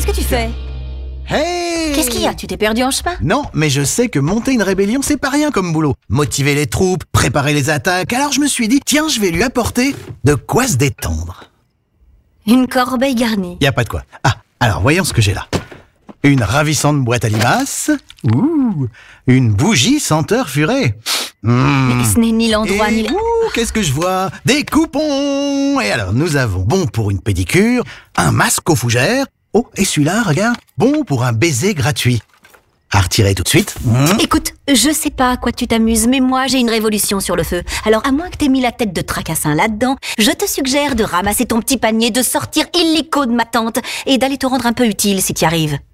Qu'est-ce que tu fais? Hey! Qu'est-ce qu'il y a? Tu t'es perdu en chemin? Non, mais je sais que monter une rébellion, c'est pas rien comme boulot. Motiver les troupes, préparer les attaques. Alors je me suis dit, tiens, je vais lui apporter de quoi se détendre. Une corbeille garnie. Y a pas de quoi. Ah, alors voyons ce que j'ai là. Une ravissante boîte à limaces. Ouh, une bougie senteur furée. Mais ce n'est ni l'endroit ni... Qu'est-ce que je vois? Des coupons! Et alors, nous avons bon pour une pédicure, un masque aux fougères. Oh, et celui-là, regarde, bon pour un baiser gratuit. À retirer tout de suite. Écoute, je sais pas à quoi tu t'amuses, mais moi j'ai une révolution sur le feu. Alors à moins que t'aies mis la tête de tracassin là-dedans, je te suggère de ramasser ton petit panier, de sortir illico de ma tente et d'aller te rendre un peu utile si t'y arrives.